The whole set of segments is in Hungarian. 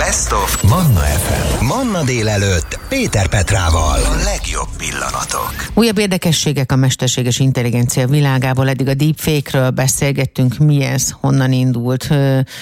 Best of Manna FM. Manna délelőtt Péter Petrával. A legjobb pillanatok. Újabb érdekességek a mesterséges intelligencia világából. Eddig a deepfake-ről beszélgettünk, mi ez, honnan indult,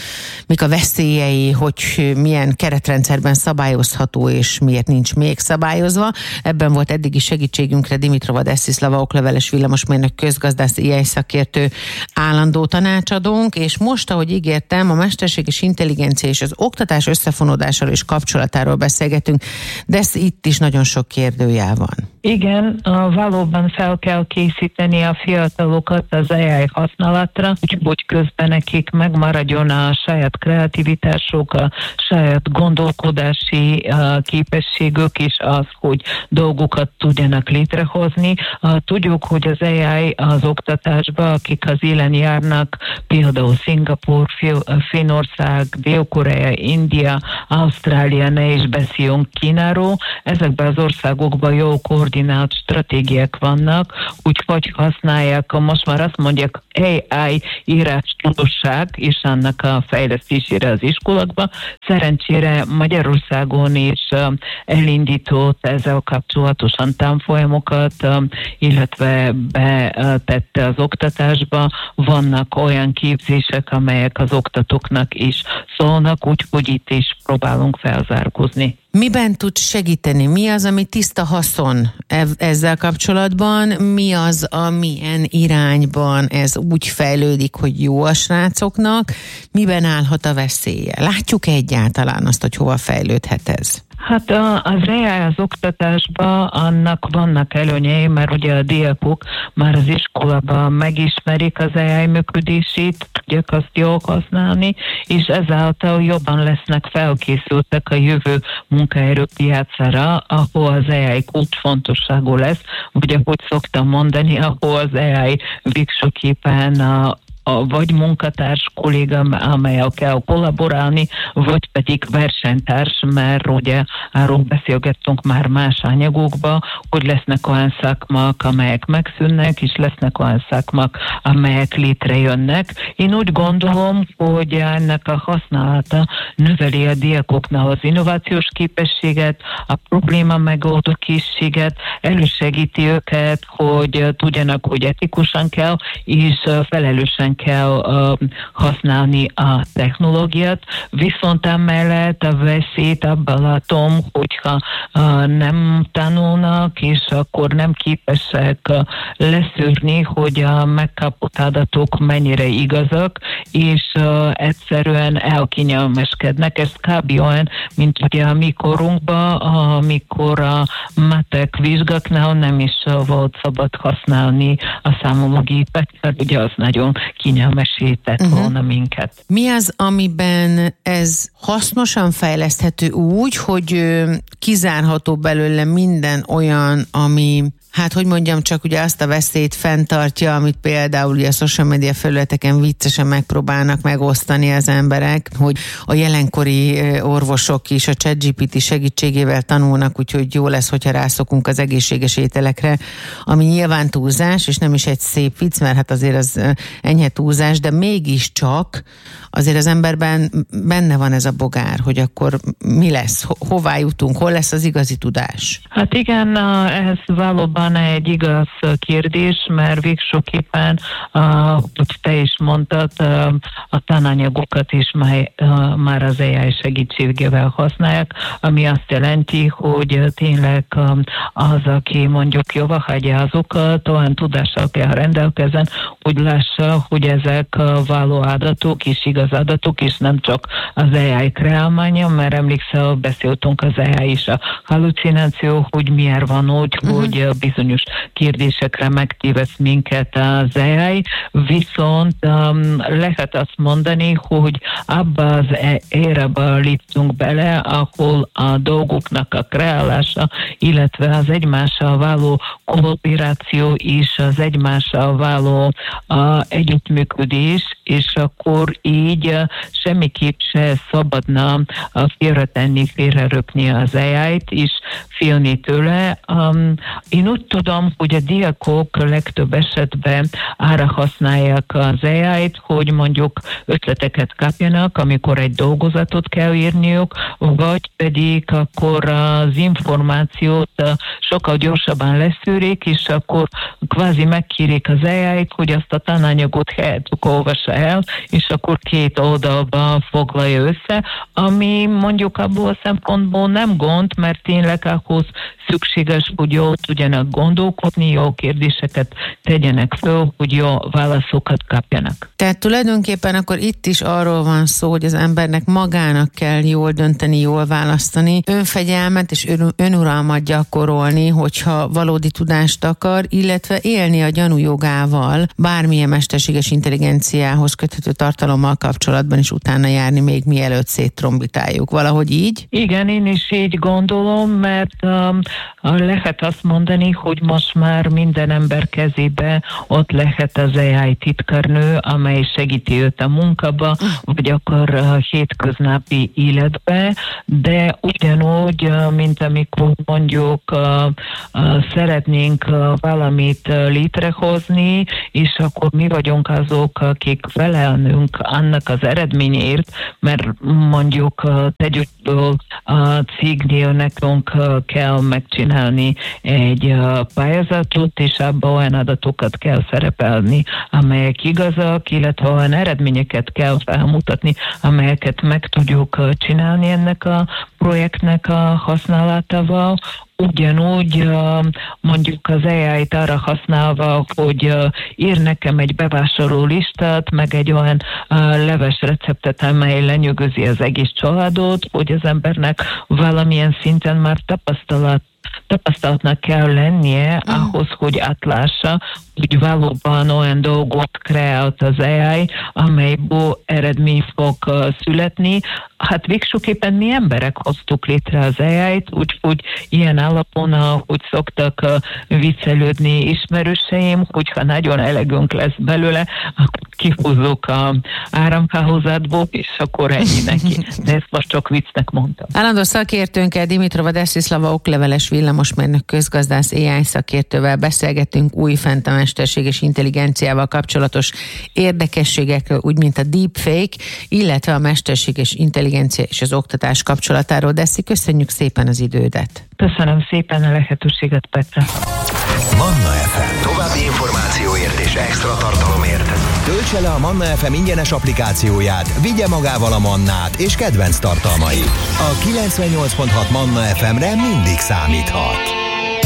mik a veszélyei, hogy milyen keretrendszerben szabályozható, és miért nincs még szabályozva. Ebben volt eddigi segítségünkre Dimitrova Dessislava okleveles villamosmérnök, közgazdász, AI szakértő, állandó tanácsadónk, és most, ahogy ígértem, a mesterséges intelligencia és az oktatás összefonódásáról és kapcsolatáról beszélgetünk, de itt is nagyon sok kérdőjel van. Igen, valóban fel kell készíteni a fiatalokat az AI használatra, hogy közben nekik megmaradjon a saját kreativitásuk, a saját gondolkodási képességük és az, hogy dolgokat tudjanak létrehozni. Tudjuk, hogy az AI az oktatásban, akik az élen járnak, például Szingapúr, Finnország, Dél-Korea, India, Ausztrália, ne is beszéljünk Kínáról, ezekben az országokban jó koordinált stratégiák vannak, úgyhogy használják, most már azt mondják, AI írás tudosság és annak a fejlesztésére az iskolákban. Szerencsére Magyarországon is elindított ezzel kapcsolatosan tanfolyamokat, illetve betette az oktatásba. Vannak olyan képzések, amelyek az oktatóknak is szólnak, úgyhogy itt is próbálunk felzárkózni. Miben tud segíteni? Mi az, ami tiszta haszon ezzel kapcsolatban? Mi az, amilyen irányban ez úgy fejlődik, hogy jó a srácoknak? Miben állhat a veszélye? Látjuk egyáltalán azt, hogy hova fejlődhet ez? Hát az AI az oktatásban annak vannak előnyei, mert ugye a diákok már az iskolában megismerik az AI működését, tudják azt jól használni, és ezáltal jobban lesznek felkészültek a jövő munkaerőpiacára, ahol az AI kulcsfontosságú lesz, vagy ahogy szoktam mondani, ahol az AI végsőképpen vagy munkatárs kolléga, amelyel kell kollaborálni, vagy pedig versenytárs, mert ugye arról beszélgettünk már más anyagokban, hogy lesznek olyan szakmák, amelyek megszűnnek, és lesznek olyan szakmák, amelyek létrejönnek. Én úgy gondolom, hogy ennek a használata növeli a diákoknál az innovációs képességet, a probléma megoldó készséget, elősegíti őket, hogy tudjanak, hogy etikusan kell, és felelősen kell használni a technológiát, viszont emellett a veszélyt abban látom, hogyha nem tanulnak, és akkor nem képesek leszűrni, hogy a megkapott adatok mennyire igazak, és egyszerűen elkényelmeskednek. Ez kb. Olyan, mint ugye a mi korunkban, amikor a matek vizsgáknál nem is volt szabad használni a számológépet, mert ugye az nagyon kényelmesített volna minket. Mi az, amiben ez hasznosan fejleszthető úgy, hogy kizárható belőle minden olyan, ami, hát hogy mondjam, csak ugye azt a veszélyt fenntartja, amit például ugye a social media felületeken viccesen megpróbálnak megosztani az emberek, hogy a jelenkori orvosok is a ChatGPT segítségével tanulnak, úgyhogy jó lesz, hogyha rászokunk az egészséges ételekre, ami nyilván túlzás, és nem is egy szép vicc, mert hát azért az enyhe túlzás, de mégiscsak azért az emberben benne van ez a bogár, hogy akkor mi lesz, hová jutunk, hol lesz az igazi tudás? Hát igen, ez valóban egy igaz kérdés, mert végsőképpen, hogy te is mondtad, a tananyagokat is már az AI segítségével használják, ami azt jelenti, hogy tényleg az, aki mondjuk jóváhagyja azokat, olyan tudással kell rendelkezzen, hogy lássa, hogy ezek való adatok és igaz adatok, és nem csak az AI kreálmánya, mert emlékszel, beszéltünk az AI és a hallucináció, hogy miért van úgy, hogy bizonyos kérdésekre megtévesz minket az AI, viszont lehet azt mondani, hogy abba az éraba léptünk bele, ahol a dolgoknak a kreálása, illetve az egymással való kollaboráció és az egymással való együttműködés, és akkor így semmiképp se szabadna félretenni, félreröpni az AI-t, és félni tőle. Én úgy Úgy tudom, hogy a diákok legtöbb esetben arra használják az AI-t, hogy mondjuk ötleteket kapjanak, amikor egy dolgozatot kell írniuk, vagy pedig akkor az információt sokkal gyorsabban leszűrik, és akkor kvázi megkérik az AI-t, hogy azt a tananyagot helyettük olvassa el, és akkor 2 oldalban foglalja össze, ami mondjuk abból a szempontból nem gond, mert tényleg ahhoz szükséges, hogy jól tudjanak gondolkodni, jó kérdéseket tegyenek föl, hogy jó válaszokat kapjanak. Tehát tulajdonképpen akkor itt is arról van szó, hogy az embernek magának kell jól dönteni, jól választani, önfegyelmet és önuralmat gyakorolni, hogyha valódi tudást akar, illetve élni a gyanújogával, bármilyen mesterséges intelligenciához köthető tartalommal kapcsolatban is utána járni, még mielőtt széttrombitáljuk. Valahogy így? Igen, én is így gondolom, mert lehet azt mondani, hogy most már minden ember kezébe ott lehet az AI titkárnő, amely segíti őt a munkába, vagy akkor a hétköznapi életbe, de ugyanúgy, mint amikor mondjuk szeretnénk valamit létrehozni, és akkor mi vagyunk azok, akik felelnünk annak az eredményért, mert mondjuk tegyük a cégnél nekünk kell megcsinálni egy pályázatot, és abban olyan adatokat kell szerepelni, amelyek igazak, illetve olyan eredményeket kell felmutatni, amelyeket meg tudjuk csinálni ennek a projektnek a használatával. Ugyanúgy mondjuk az AI-t arra használva, hogy ír nekem egy bevásárló listát, meg egy olyan leves receptet, amely lenyűgözi az egész családot, hogy az embernek valamilyen szinten már tapasztalatnak kell lennie ahhoz, hogy átlássa, hogy valóban olyan dolgot kreált az AI, amelyből eredmény fog születni. Hát végsőképpen mi emberek hoztuk létre az AI-t, úgyhogy ilyen alapon, hogy szoktak viccelődni ismerőseim, hogyha nagyon elegünk lesz belőle, akkor kihúzzuk a áramhálózatból, és akkor ennyi neki. De ezt most csak viccnek mondtam. Állandó szakértőnkkel, Dimitrova Desislava okleveles villamosmérnök közgazdász AI szakértővel beszélgettünk újfent a mesterséges intelligenciával kapcsolatos érdekességekről, úgy mint a deepfake, illetve a mesterséges intelligencia és az oktatás kapcsolatáról. Deszi, köszönjük szépen az idődet. Köszönöm szépen a lehetőséget, Petra. Manna FM. További információért és extra tartalomért töltse le a Manna FM ingyenes applikációját, vigye magával a Mannát és kedvenc tartalmait. A 98.6 Manna FM-re mindig számíthat.